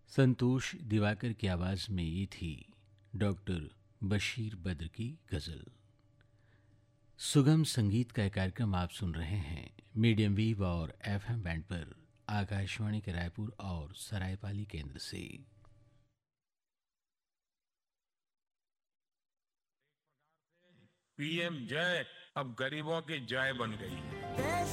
संतोष दिवाकर की आवाज़ में ये थी डॉक्टर बशीर बद्र की गज़ल। सुगम संगीत का एक कार्यक्रम आप सुन रहे हैं मीडियम वेव और एफएम बैंड पर आकाशवाणी के रायपुर और सरायपाली केंद्र से। पीएम जय अब गरीबों की जय बन गई है।